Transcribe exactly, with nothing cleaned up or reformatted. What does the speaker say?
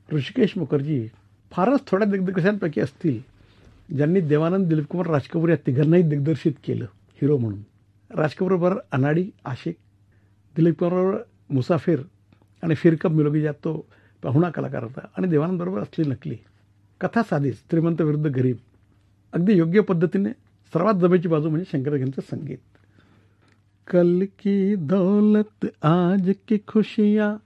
ऋषिकेश मुखर्जी फारच थोड्या दिग्दर्शकांपैकी असतील ज्यांनी देवानंद, दिलीप कुमार, राज कपूर या तिघांनाही दिग्दर्शित केलं हिरो म्हणून. राज कपूरबरोबर अनाडी, आशिक, दिलीप कुमारबरोबर मुसाफिर आणि फिर कब मिलोगी ज्यात तो पाहुणा कलाकार होता, आणि देवानंदबरोबर असली नकली. कथा साधीच, श्रीमंत विरुद्ध गरीब, अगदी योग्य पद्धतीने. सर्वात जमेची बाजू म्हणजे शंकरदादांचं संगीत. कल की दौलत आज की खुशियाँ